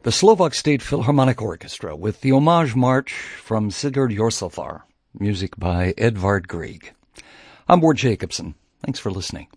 the Slovak State Philharmonic Orchestra with the Homage March from Sigurd Jorsalfar, music by Edvard Grieg. I'm Ward Jacobson. Thanks for listening.